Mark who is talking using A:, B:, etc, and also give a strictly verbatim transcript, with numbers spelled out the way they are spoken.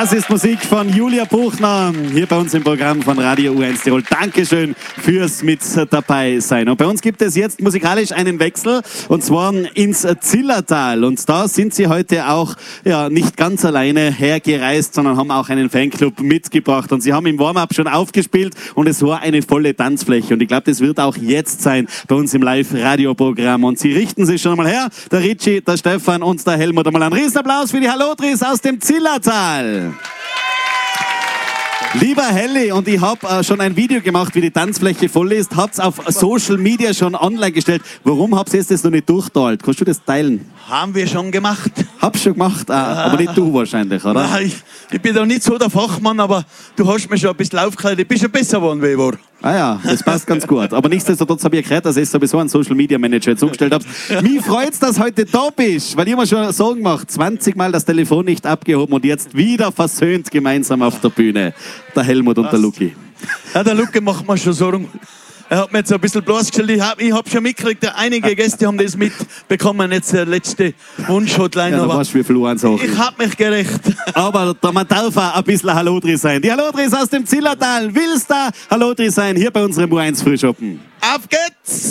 A: Das ist Musik von Julia Buchner, hier bei uns im Programm von Radio U eins Tirol. Dankeschön fürs mit dabei sein. Und bei uns gibt es jetzt musikalisch einen Wechsel, und zwar ins Zillertal. Und da sind sie heute auch ja, nicht ganz alleine hergereist, sondern haben auch einen Fanclub mitgebracht. Und sie haben im Warm-up schon aufgespielt und es war eine volle Tanzfläche. Und ich glaube, das wird auch jetzt sein bei uns im Live-Radio-Programm. Und sie richten sich schon einmal her, der Ritchie, der Stefan und der Helmut. Einmal einen Riesenapplaus für die Hallotris aus dem Zillertal. Lieber Helli, und ich habe äh, schon ein Video gemacht, wie die Tanzfläche voll ist, hab's auf Social Media schon online gestellt. Warum habt ihr das noch nicht durchteilt? Kannst du das teilen?
B: Haben wir schon gemacht.
A: Hab's schon gemacht, äh,
B: Ja.
A: aber nicht du wahrscheinlich, oder?
B: Nein, ich, ich bin doch nicht so der Fachmann, aber du hast mir schon ein bisschen aufgeklärt. Ich bin schon besser geworden, wie ich war.
A: Ah ja, das passt ganz gut. Aber nichtsdestotrotz habe ich gehört, dass ich sowieso einen Social Media Manager jetzt umgestellt habe. Mich freut's, dass du heute da bist, weil ich mir schon Sorgen gemacht, zwanzig Mal das Telefon nicht abgehoben und jetzt wieder versöhnt gemeinsam auf der Bühne. Der Helmut und der Luki.
B: Ja, der Luke macht mir schon Sorgen. Er hat mir jetzt ein bisschen bloßgestellt. Ich habe ich hab schon mitgekriegt, einige Gäste haben das mitbekommen, jetzt der letzte Wunsch-Hotline.
A: Ja, da
B: aber
A: weißt du, wie viel Uhr eins
B: ich habe mich gerecht.
A: Aber da man darf auch ein bisschen Hallotri sein. Die Hallotris aus dem Zillertal, willst du Hallotri sein, hier bei unserem U eins Frühschoppen.
B: Auf geht's!